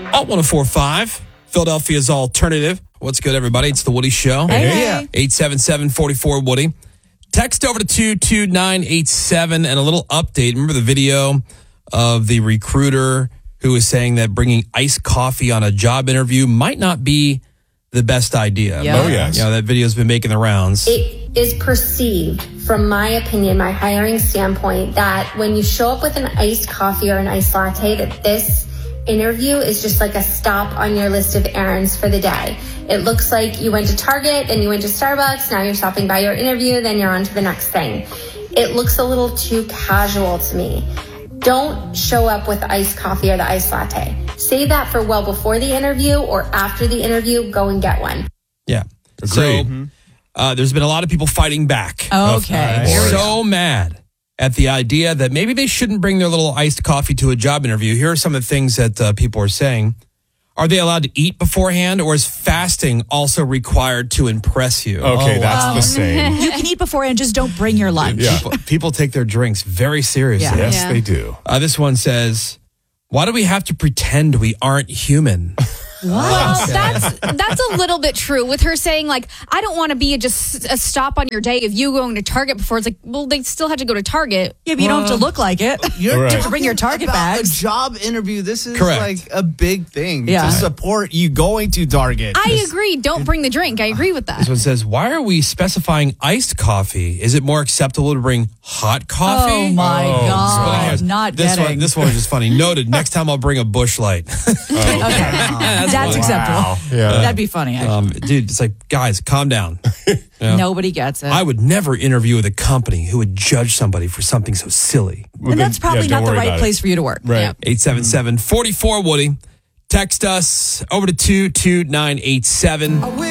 Alt 104.5, Philadelphia's alternative. What's good, everybody? It's the Woody Show. Hey. 877-44-WOODY. Text over to 22987 and a little update. Remember the video of the recruiter who was saying that bringing iced coffee on a job interview might not be the best idea. Yeah. Oh, yes. You know, that video's been making the rounds. It is perceived, from my opinion, my hiring standpoint, that when you show up with an iced coffee or an iced latte, that this interview is just like a stop on your list of errands for the day. It looks like you went to Target, then you went to Starbucks, now you're stopping by your interview, then you're on to the next thing. It looks a little too casual to me. Don't show up with the iced coffee or the iced latte. Save that for well before the interview or after the interview. Go and get one. Yeah. Agreed. So there's been a lot of people fighting back. Okay. So mad at the idea that maybe they shouldn't bring their little iced coffee to a job interview. Here are some of the things that people are saying. Are they allowed to eat beforehand, or is fasting also required to impress you? Okay, that's the same. You can eat beforehand, just don't bring your lunch. Yeah. People take their drinks very seriously. Yeah. Yes, they do. This one says, why do we have to pretend we aren't human? Well, that's a little bit true with her saying, like, I don't want to be just a stop on your day of you going to Target before. It's like, well, they still have to go to Target. Yeah, but you don't have to look like it. You're Right. You have to bring your Target about bags. a job interview. This is Correct. like a big thing Yeah. to support you going to Target. I agree. Don't bring the drink. I agree with that. This one says, why are we specifying iced coffee? Is it more acceptable to bring hot coffee? Oh, my God. Here's- Not this getting. one. This one was just funny. Noted. Next time I'll bring a Busch Light. Okay. That's acceptable. Yeah. That'd be funny, actually. Dude, it's like, guys, calm down. Nobody gets it. I would never interview with a company who would judge somebody for something so silly. Well, and then, that's probably yeah, not don't the worry right about it. place for you to work. Right. 877-44-WOODY. Text us over to 22987.